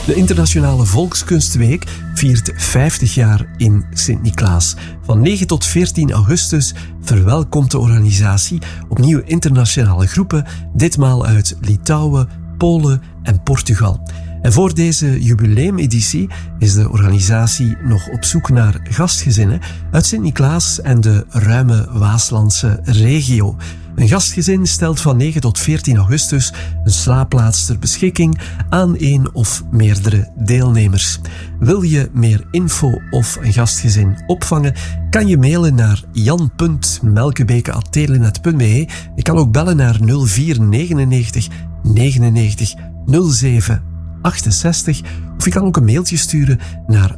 De Internationale Volkskunstweek viert 50 jaar in Sint-Niklaas. Van 9 tot 14 augustus verwelkomt de organisatie opnieuw internationale groepen, ditmaal uit Litouwen, Polen en Portugal. En voor deze jubileumeditie is de organisatie nog op zoek naar gastgezinnen uit Sint-Niklaas en de ruime Waaslandse regio. Een gastgezin stelt van 9 tot 14 augustus een slaapplaats ter beschikking aan één of meerdere deelnemers. Wil je meer info of een gastgezin opvangen, kan je mailen naar jan.melkebeke@telenet.be. Je kan ook bellen naar 0499 99 07 68 of je kan ook een mailtje sturen naar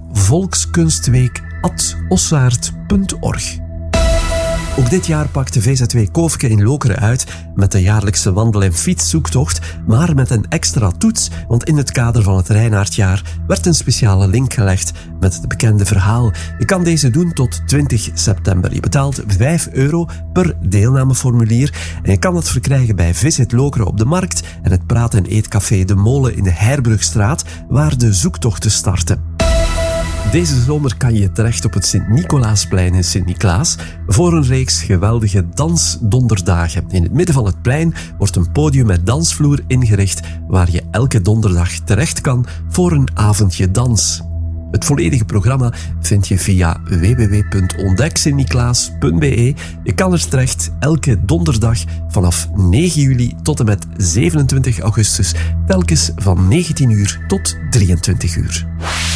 volkskunstweek@ossaard.org. Ook dit jaar pakt de VZW Koofke in Lokeren uit met de jaarlijkse wandel- en fietszoektocht, maar met een extra toets, want in het kader van het Reinaardjaar werd een speciale link gelegd met het bekende verhaal. Je kan deze doen tot 20 september. Je betaalt €5 per deelnameformulier en je kan het verkrijgen bij Visit Lokeren op de Markt en het praat- en eetcafé De Molen in de Herbrugstraat, waar de zoektochten starten. Deze zomer kan je terecht op het Sint-Nicolaasplein in Sint-Niklaas voor een reeks geweldige dansdonderdagen. In het midden van het plein wordt een podium met dansvloer ingericht waar je elke donderdag terecht kan voor een avondje dans. Het volledige programma vind je via www.ontdeksintniklaas.be. Je kan er terecht elke donderdag vanaf 9 juli tot en met 27 augustus, telkens van 19 uur tot 23 uur.